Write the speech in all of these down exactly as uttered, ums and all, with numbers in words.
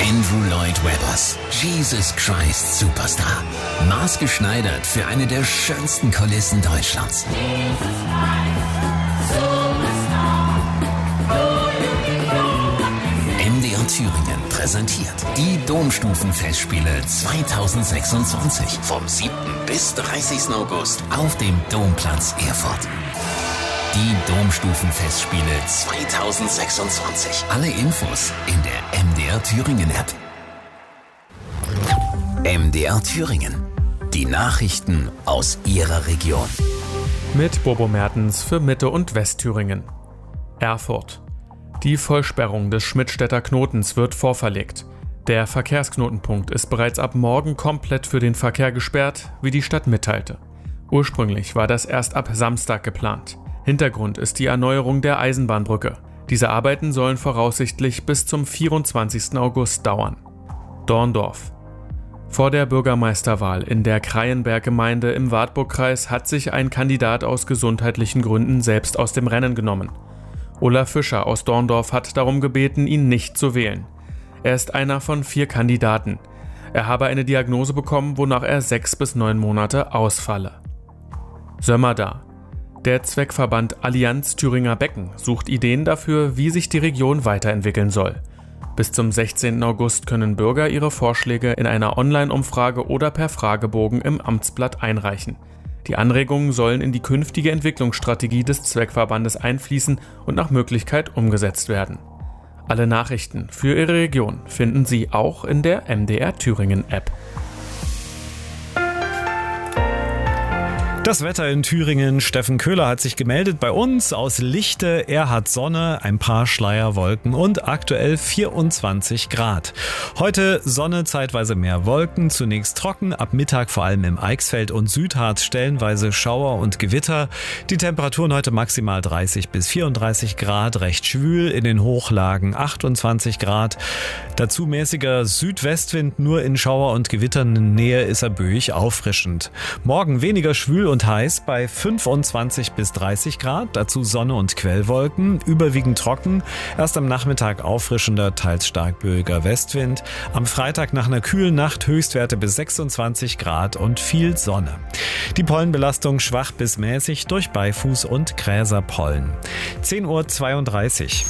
Andrew Lloyd Webbers, Jesus Christ Superstar. Maßgeschneidert für eine der schönsten Kulissen Deutschlands. M D R Thüringen präsentiert die Domstufenfestspiele zweitausendsechsundzwanzig vom siebten bis dreißigsten August auf dem Domplatz Erfurt. Die Domstufenfestspiele zweitausendsechsundzwanzig. Alle Infos in der M D R Thüringen App. M D R Thüringen. Die Nachrichten aus Ihrer Region. Mit Bobo Mertens für Mitte- und Westthüringen. Erfurt. Die Vollsperrung des Schmidtstädter Knotens wird vorverlegt. Der Verkehrsknotenpunkt ist bereits ab morgen komplett für den Verkehr gesperrt, wie die Stadt mitteilte. Ursprünglich war das erst ab Samstag geplant. Hintergrund ist die Erneuerung der Eisenbahnbrücke. Diese Arbeiten sollen voraussichtlich bis zum vierundzwanzigsten August dauern. Dorndorf. Vor der Bürgermeisterwahl in der Kreienberg-Gemeinde im Wartburgkreis hat sich ein Kandidat aus gesundheitlichen Gründen selbst aus dem Rennen genommen. Olaf Fischer aus Dorndorf hat darum gebeten, ihn nicht zu wählen. Er ist einer von vier Kandidaten. Er habe eine Diagnose bekommen, wonach er sechs bis neun Monate ausfalle. Sömmerda. Der Zweckverband Allianz Thüringer Becken sucht Ideen dafür, wie sich die Region weiterentwickeln soll. Bis zum sechzehnten August können Bürger ihre Vorschläge in einer Online-Umfrage oder per Fragebogen im Amtsblatt einreichen. Die Anregungen sollen in die künftige Entwicklungsstrategie des Zweckverbandes einfließen und nach Möglichkeit umgesetzt werden. Alle Nachrichten für Ihre Region finden Sie auch in der M D R Thüringen App. Das Wetter in Thüringen. Steffen Köhler hat sich gemeldet bei uns aus Lichte. Er hat Sonne, ein paar Schleierwolken und aktuell vierundzwanzig Grad. Heute Sonne, zeitweise mehr Wolken, zunächst trocken, ab Mittag vor allem im Eichsfeld und Südharz stellenweise Schauer und Gewitter. Die Temperaturen heute maximal dreißig bis vierunddreißig Grad, recht schwül, in den Hochlagen achtundzwanzig Grad. Dazu mäßiger Südwestwind, nur in Schauer- und Gewitternähe ist er böig auffrischend. Morgen weniger schwül und heiß bei fünfundzwanzig bis dreißig Grad, dazu Sonne und Quellwolken, überwiegend trocken, erst am Nachmittag auffrischender, teils stark böiger Westwind. Am Freitag nach einer kühlen Nacht Höchstwerte bis sechsundzwanzig Grad und viel Sonne. Die Pollenbelastung schwach bis mäßig durch Beifuß- und Gräserpollen. zehn Uhr zweiunddreißig.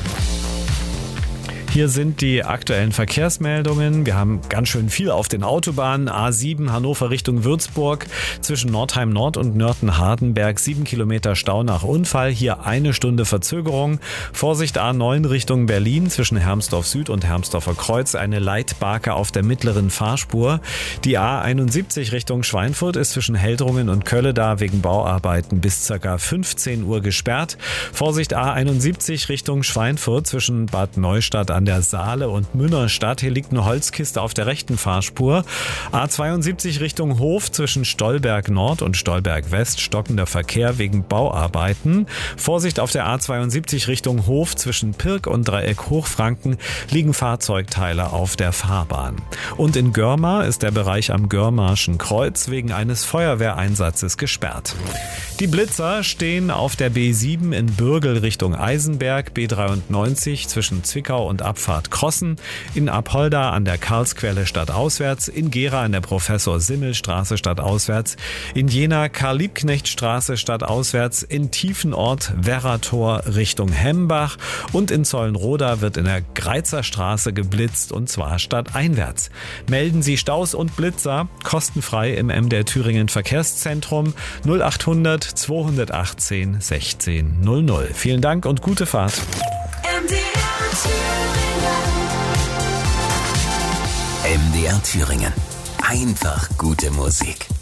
Hier sind die aktuellen Verkehrsmeldungen. Wir haben ganz schön viel auf den Autobahnen. A sieben Hannover Richtung Würzburg zwischen Nordheim Nord und Nörten-Hardenberg. sieben Kilometer Stau nach Unfall. Hier eine Stunde Verzögerung. Vorsicht A neun Richtung Berlin zwischen Hermsdorf Süd und Hermsdorfer Kreuz. Eine Leitbarke auf der mittleren Fahrspur. Die A einundsiebzig Richtung Schweinfurt ist zwischen Heldrungen und Kölledar wegen Bauarbeiten bis ca. fünfzehn Uhr gesperrt. Vorsicht A einundsiebzig Richtung Schweinfurt zwischen Bad Neustadt an der Saale und Münnerstadt. Hier liegt eine Holzkiste auf der rechten Fahrspur. A zweiundsiebzig Richtung Hof zwischen Stolberg Nord und Stolberg West. Stockender Verkehr wegen Bauarbeiten. Vorsicht auf der A zweiundsiebzig Richtung Hof zwischen Pirk und Dreieck Hochfranken liegen Fahrzeugteile auf der Fahrbahn. Und in Görmar ist der Bereich am Görmarschen Kreuz wegen eines Feuerwehreinsatzes gesperrt. Die Blitzer stehen auf der B sieben in Bürgel Richtung Eisenberg, B dreiundneunzig zwischen Zwickau und Abfahrt Krossen, in Apolda an der Karlsquelle stadtauswärts, in Gera an der Professor-Simmel-Straße stadtauswärts, in Jena Karl-Liebknecht-Straße stadtauswärts, in Tiefenort Werrator Richtung Hembach und in Zollenroda wird in der Greizer Straße geblitzt und zwar stadteinwärts. Melden Sie Staus und Blitzer kostenfrei im M D R Thüringen Verkehrszentrum null achthundert zweihundertachtzehn sechzehn null null. Vielen Dank und gute Fahrt. M D R Thüringen. Einfach gute Musik.